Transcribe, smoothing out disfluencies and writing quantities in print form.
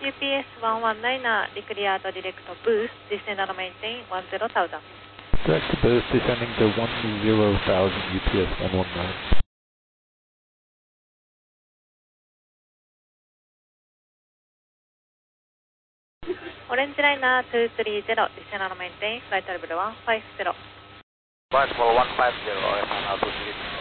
UPS 119 declared direct boost, descend and maintain 10,000. Direct boost descending to 10,000 UPS 119. Orange Liner 230, descend and maintain flight level 150. Flight level 150, Orange Liner 230.